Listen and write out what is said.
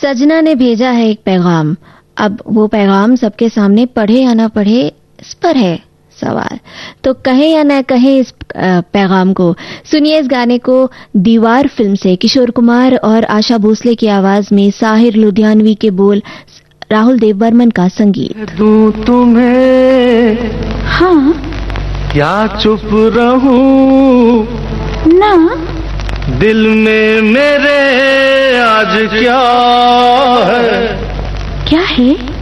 सजना ने भेजा है एक पैगाम। अब वो पैगाम सबके सामने पढ़े या ना पढ़े, इस पर है सवाल। तो कहें या ना कहें इस पैगाम को। सुनिए इस गाने को दीवार फिल्म से, किशोर कुमार और आशा भोसले की आवाज में, साहिर लुधियानवी के बोल, राहुल देवबर्मन का संगीत। दूं तुम्हें हाँ क्या चुप रहूं ना, दिल में मेरे आज क्या है? क्या है?